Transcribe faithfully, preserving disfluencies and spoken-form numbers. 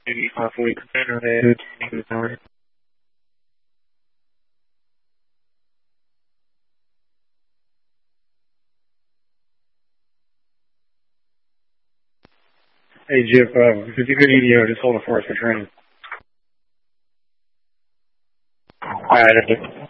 maybe halfway container head, in the tower. Hey, Jeff, uh, if you could E D O, just hold it for us for training. Alright,